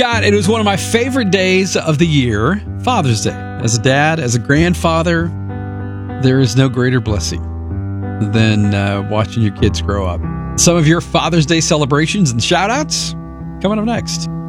God, it was one of my favorite days of the year, Father's Day. As a dad, as a grandfather, there is no greater blessing than watching your kids grow up. Some of your Father's Day celebrations and shout-outs coming up next.